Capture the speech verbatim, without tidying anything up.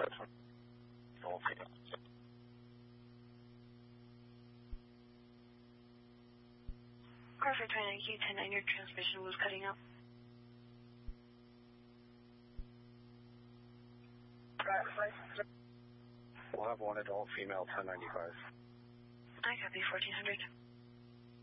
All female. Carver twenty-nine Q ten nine, your transmission was cutting out. We'll have one adult female ten ninety-five. I copy fourteen hundred.